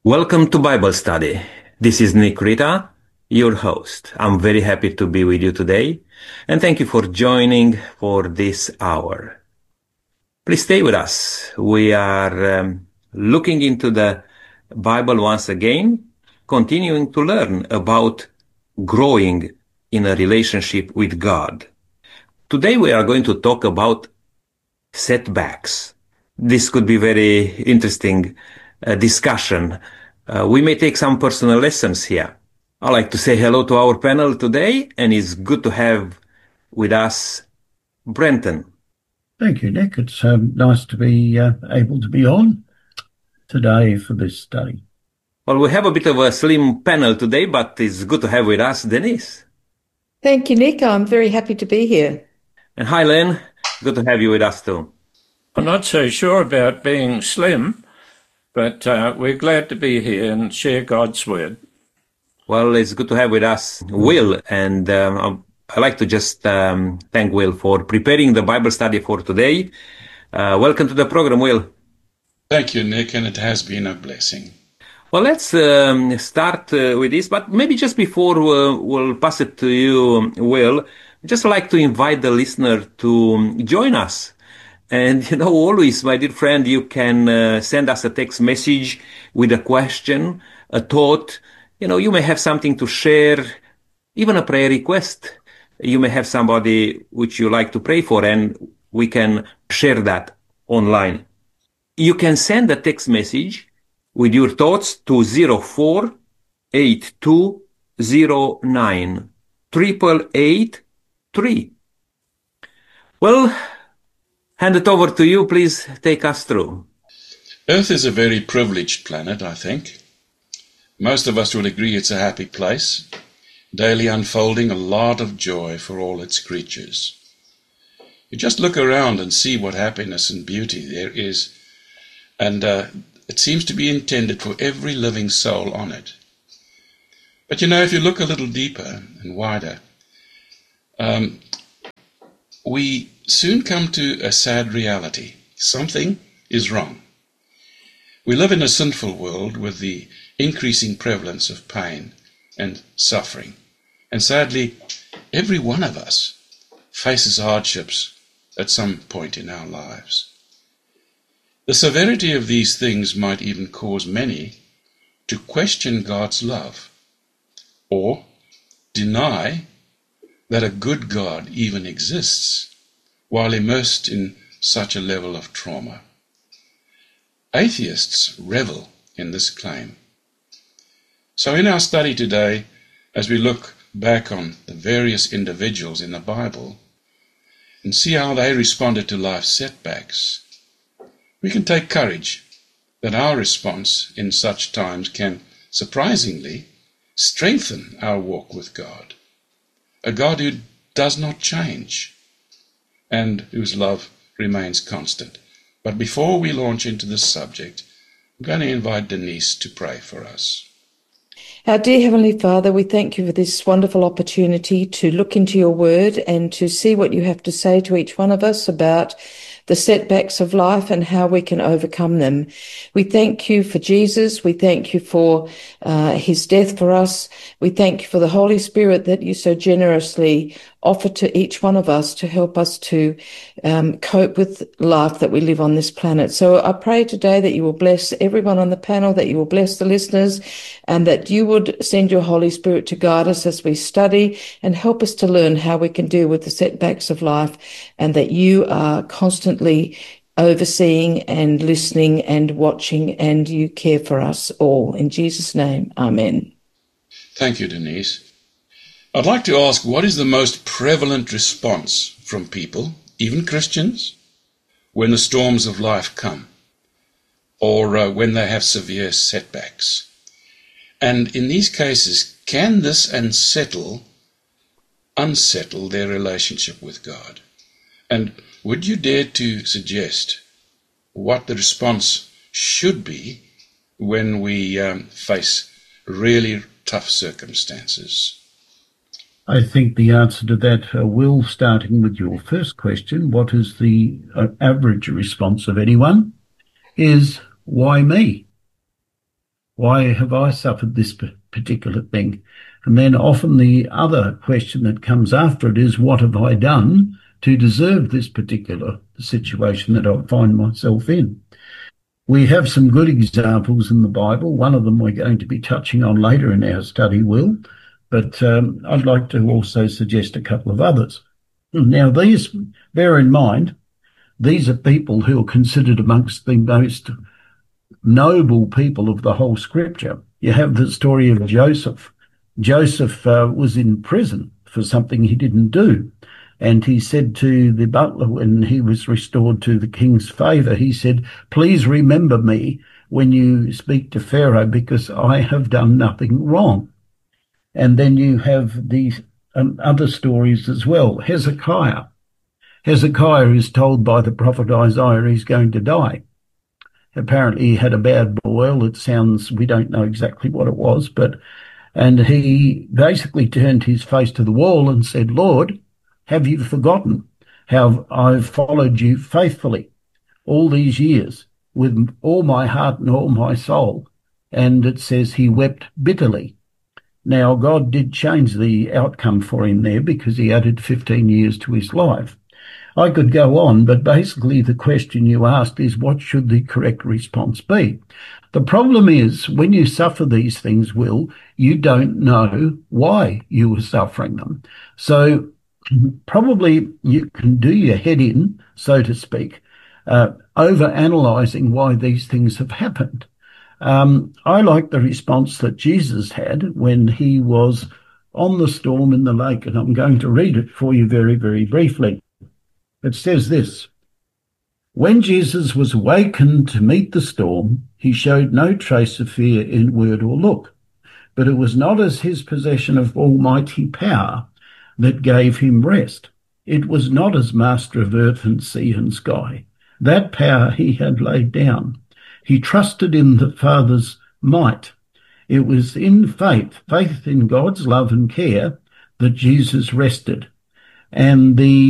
Welcome to Bible Study. This is Nick Rita, your host. I'm very happy to be with you today, and thank you for joining for this hour. Please stay with us. We are looking into the Bible once again, continuing to learn about growing in a relationship with God. Today we are going to talk about setbacks. This could be very interesting discussion. We may take some personal lessons here. I'd like to say hello to our panel today, and it's good to have with us Brenton. Thank you, Nick. It's nice to be able to be on today for this study. Well, we have a bit of a slim panel today, but it's good to have with us Denise. Thank you, Nick. I'm very happy to be here. And hi, Len. Good to have you with us too. I'm not so sure about being slim, but we're glad to be here and share God's word. Well, it's good to have with us Will, and I'd like to just thank Will for preparing the Bible study for today. Welcome to the program, Will. Thank you, Nick, and it has been a blessing. Well, let's start with this, but maybe just before we'll pass it to you, Will, I'd just like to invite the listener to join us. And, always, my dear friend, you can send us a text message with a question, a thought. You may have something to share, even a prayer request. You may have somebody which you like to pray for, and we can share that online. You can send a text message with your thoughts to 048209 8883. Well, hand it over to you. Please take us through. Earth is a very privileged planet, I think. Most of us will agree it's a happy place, daily unfolding a lot of joy for all its creatures. You just look around and see what happiness and beauty there is, and it seems to be intended for every living soul on it. But if you look a little deeper and wider, we soon come to a sad reality. Something is wrong. We live in a sinful world with the increasing prevalence of pain and suffering. And sadly, every one of us faces hardships at some point in our lives. The severity of these things might even cause many to question God's love or deny that a good God even exists while immersed in such a level of trauma. Atheists revel in this claim. So in our study today, as we look back on the various individuals in the Bible and see how they responded to life's setbacks, we can take courage that our response in such times can surprisingly strengthen our walk with God, a God who does not change and whose love remains constant. But before we launch into this subject, I'm going to invite Denise to pray for us. Our dear Heavenly Father, we thank you for this wonderful opportunity to look into your word and to see what you have to say to each one of us about the setbacks of life and how we can overcome them. We thank you for Jesus. We thank you for his death for us. We thank you for the Holy Spirit that you so generously offer to each one of us to help us to cope with life that we live on this planet. So I pray today that you will bless everyone on the panel, that you will bless the listeners, and that you would send your Holy Spirit to guide us as we study and help us to learn how we can deal with the setbacks of life, and that you are constantly overseeing and listening and watching, and you care for us all. In Jesus' name, amen. Thank you, Denise. I'd like to ask, what is the most prevalent response from people, even Christians, when the storms of life come, or when they have severe setbacks? And in these cases, can this unsettle their relationship with God? And would you dare to suggest what the response should be when we face really tough circumstances? I think the answer to that, Will, starting with your first question, what is the average response of anyone, is why me? Why have I suffered this particular thing? And then often the other question that comes after it is, what have I done to deserve this particular situation that I find myself in? We have some good examples in the Bible. One of them we're going to be touching on later in our study, Will, but I'd like to also suggest a couple of others. Now, these, bear in mind, these are people who are considered amongst the most noble people of the whole Scripture. You have the story of Joseph. Joseph was in prison for something he didn't do. And he said to the butler when he was restored to the king's favor, he said, please remember me when you speak to Pharaoh, because I have done nothing wrong. And then you have these other stories as well. Hezekiah. Hezekiah is told by the prophet Isaiah he's going to die. Apparently he had a bad boil. It sounds, we don't know exactly what it was, and he basically turned his face to the wall and said, Lord, have you forgotten how I've followed you faithfully all these years with all my heart and all my soul? And it says he wept bitterly. Now, God did change the outcome for him there because he added 15 years to his life. I could go on, but basically the question you asked is, what should the correct response be? The problem is, when you suffer these things, Will, you don't know why you were suffering them. So probably you can do your head in, so to speak, over-analysing why these things have happened. I like the response that Jesus had when he was on the storm in the lake, and I'm going to read it for you very, very briefly. It says this: when Jesus was awakened to meet the storm, he showed no trace of fear in word or look, but it was not as his possession of almighty power that gave him rest. It was not as master of earth and sea and sky. That power he had laid down. He trusted in the Father's might. It was in faith in God's love and care, that Jesus rested. And the